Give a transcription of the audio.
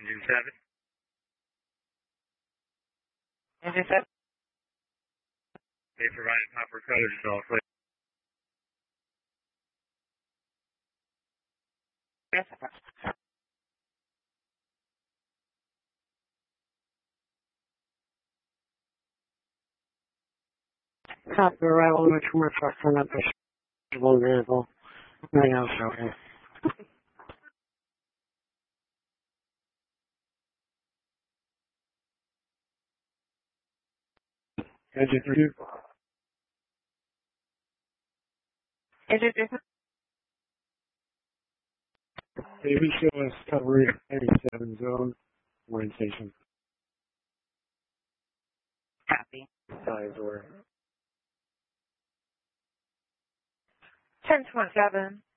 Engine 7. Engine 7. They provided proper coverage and all clear. Yes. Copy, arrival number 2 reflecting at the schedule vehicle. Nothing else okay. Engine 3. Engine 3. ABC coverage 87 zone, orientation. Copy. Size or 1027.